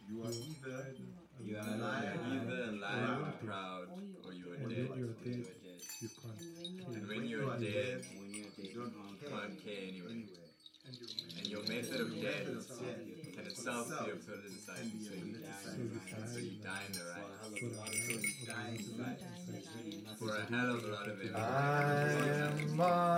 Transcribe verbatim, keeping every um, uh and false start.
You are either You are either alive and proud, or you are Or dead. you are dead. dead. You can't. And when you are dead, When you're dead, you you don't can't you can't care anyway. anywhere. And your method of death Death can itself be a politicized. So you, so you die in the right. Die in the right. For a hell of a lot of it. I am